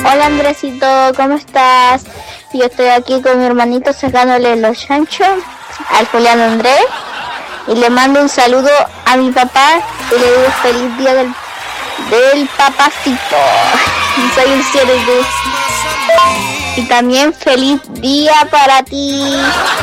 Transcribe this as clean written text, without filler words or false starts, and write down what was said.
Hola Andresito, ¿cómo estás? Yo estoy aquí con mi hermanito sacándole los chanchos al Julián Andrés y le mando un saludo a mi papá y le digo feliz día del papacito. Soy un 7 y también feliz día para ti.